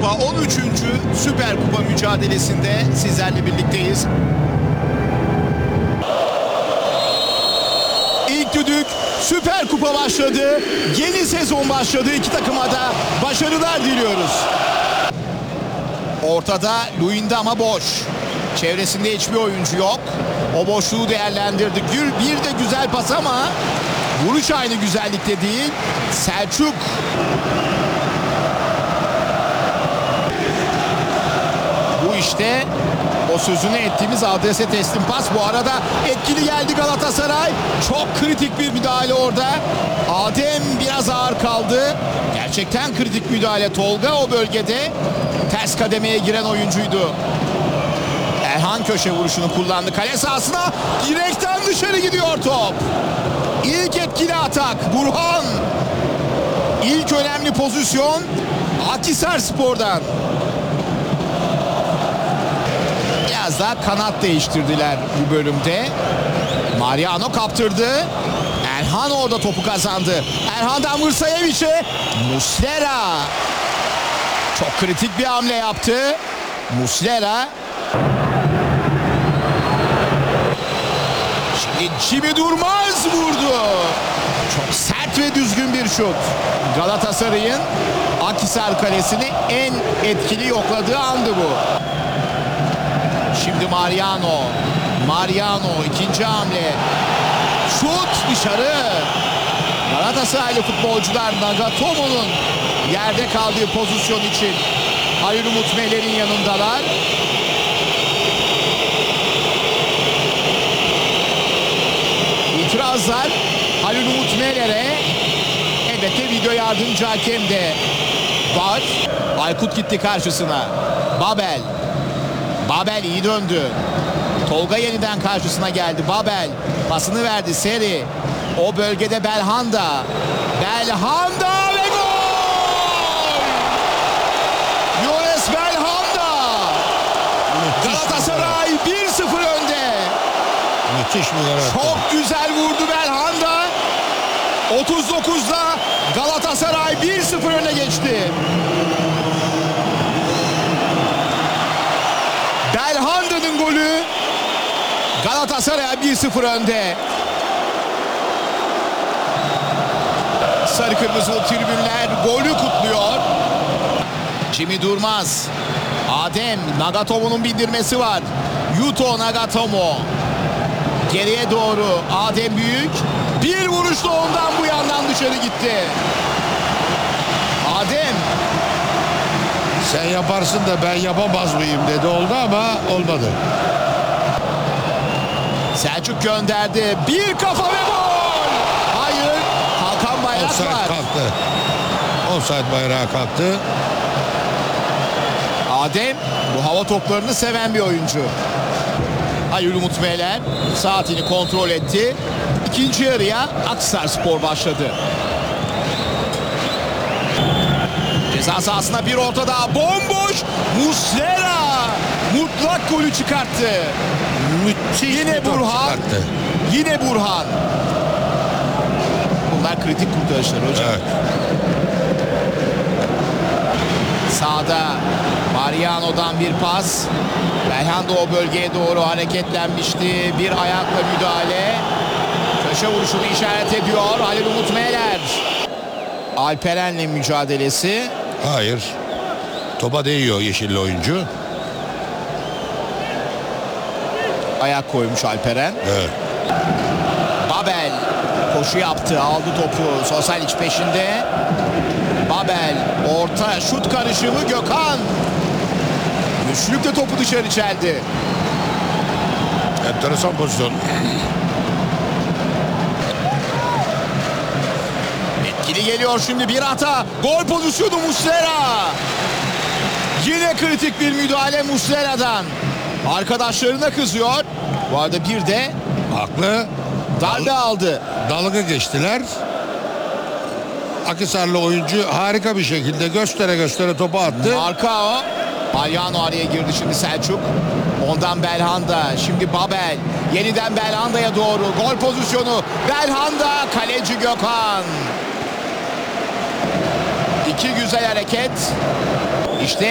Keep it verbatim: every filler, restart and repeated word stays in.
Kupa on üçüncü Süper Kupa mücadelesinde sizlerle birlikteyiz. İlk düdük, Süper Kupa başladı. Yeni sezon başladı. İki takıma da başarılar diliyoruz. Ortada Luyendama boş. Çevresinde hiçbir oyuncu yok. O boşluğu değerlendirdi. Bir de güzel pas ama vuruş aynı güzellikte değil. Selçuk. Bu işte o sözünü ettiğimiz adrese teslim pas. Bu arada etkili geldi Galatasaray. Çok kritik bir müdahale orada. Adem biraz ağır kaldı. Gerçekten kritik müdahale. Tolga o bölgede ters kademeye giren oyuncuydu. Erhan köşe vuruşunu kullandı. Kale sahasına direkten dışarı gidiyor top. İlk etkili atak Burhan. İlk önemli pozisyon Akhisarspor'dan. Biraz daha kanat değiştirdiler bu bölümde. Mariano kaptırdı. Erhan orada topu kazandı. Erhan'dan Mırsayevic'e Muslera. Çok kritik bir hamle yaptı. Muslera. Şimdi Jimmy Durmaz vurdu. Çok sert ve düzgün bir şut. Galatasaray'ın Akhisar kalesini en etkili yokladığı andı bu. Şimdi Mariano. Mariano ikinci hamle. Şut dışarı. Galatasaraylı futbolcular Nagatomo'nun yerde kaldığı pozisyon için Halil Umut Meler'in yanındalar. İtirazlar Halil Umut Meler'e. Elbette video yardımcı hakem de var. Aykut gitti karşısına. Babel. Babel iyi döndü. Tolga yeniden karşısına geldi. Babel pasını verdi. Seri. O bölgede Belhanda. Belhanda ve gol! Yones Belhanda. Galatasaray bir sıfır önde. Müthiş bir gol. Çok güzel vurdu Belhanda. otuz dokuzda Galatasaray bir sıfır öne geçti. Belhanda'nın golü Galatasaray bir sıfır önde. Sarı kırmızılı tribünler golü kutluyor. Jimmy Durmaz. Adem Nagatomo'nun bindirmesi var. Yuto Nagatomo. Geriye doğru Adem Büyük. Bir vuruşla ondan bu yandan dışarı gitti. Adem. Sen yaparsın da ben yapamaz mıyım dedi, oldu ama olmadı. Selçuk gönderdi. Bir kafa ve gol. Hayır. Hakan bayrak Offside var. kalktı. Offside bayrağı kalktı. Adem bu hava toplarını seven bir oyuncu. Halil Umut Meler saatini kontrol etti. İkinci yarıya Akhisarspor başladı. Ceza sahasına bir orta daha. Bomboş. Muslera mutlak golü çıkarttı. Müthiş Yine bir top Burhan. çıkarttı. Yine Burhan. Bunlar kritik kurtarışlar hocam. Evet. Sağda Mariano'dan bir pas. Belhanda o bölgeye doğru hareketlenmişti. Bir ayakla müdahale. Köşe vuruşunu işaret ediyor Halil Umut Meler. Alperen'le mücadelesi. Hayır. Topa değiyor yeşilli oyuncu. Ayak koymuş Alperen. Evet. Babel koşu yaptı, aldı topu. Sosalic peşinde. Babel orta şut karışımı Gökhan. Güçlükle topu dışarı çeldi. Enteresan pozisyon. Etkili geliyor şimdi bir hata. Gol pozisyonu Muslera. Yine kritik bir müdahale Muslera'dan. Arkadaşlarına kızıyor. Bu arada bir de Haklı. darbe aldı. Dalga geçtiler. Akhisarlı oyuncu harika bir şekilde göstere göstere topu attı. Marka o. Mariano araya girdi şimdi Selçuk. Ondan Belhanda. Şimdi Babel. Yeniden Belhanda'ya doğru. Gol pozisyonu. Belhanda. Kaleci Gökhan. İki güzel hareket. İşte